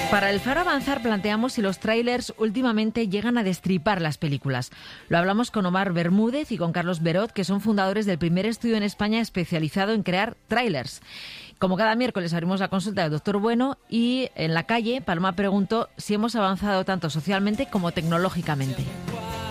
Para el Faro Avanzar planteamos si los tráilers últimamente llegan a destripar las películas. Lo hablamos con Omar Bermúdez y con Carlos Berot, que son fundadores del primer estudio en España especializado en crear tráilers. Como cada miércoles abrimos la consulta del Doctor Bueno y en la calle Paloma preguntó si hemos avanzado tanto socialmente como tecnológicamente.